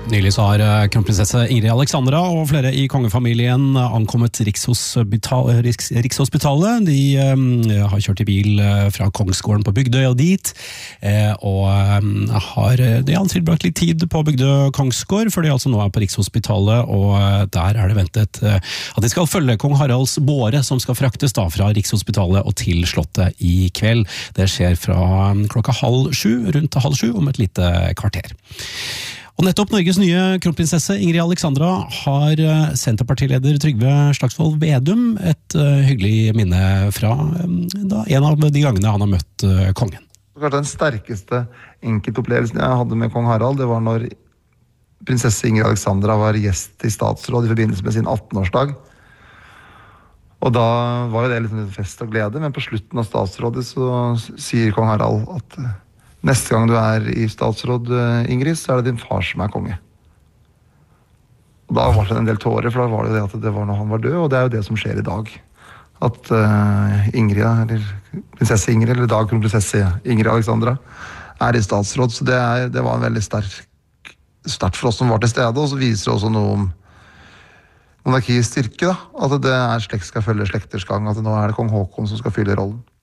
Nylig så har kronprinsesse Ingrid Alexandra og flere i kongefamilien ankommet Rikshospitalet. De har kjørt i bil fra Kongsgården på Bygdøy og dit, og de har tilbrakt litt tid på Bygdøy Kongsgård, for de altså nå på Rikshospitalet, og der det ventet at de skal følge kong Haralds båre, som skal fraktes da fra Rikshospitalet og til slottet i kveld. Det skjer fra klokka rundt 6:30 om et lite kvarter. Og nettopp Norges nye kronprinsesse Ingrid Alexandra har Senterpartileder Trygve Slagsvold Vedum et hyggelig minne fra en av de gangene han har møtt kongen. Kanskje den sterkeste enkeltopplevelsen jeg hadde med kong Harald, det var når prinsesse Ingrid Alexandra var gjest i statsråd i forbindelse med sin 18-årsdag. Og da var jo det litt fest og glede, men på slutten av statsrådet så sier kong Harald at neste gang du i statsråd, Ingrid, så det din far som konge. Og da var det en del tårer, for da var det det at det var når han var død, og det jo det som skjer i dag. At Ingrid, eller prinsesse Ingrid, eller i dag kronprinsesse Ingrid Alexandra, i statsråd. Så det var en veldig sterkt for oss som var til stede, og så viser det også noe om monarkiets styrke, da. At det slekt skal følge slekters gang, at nå det kong Håkon som skal fylle rollen.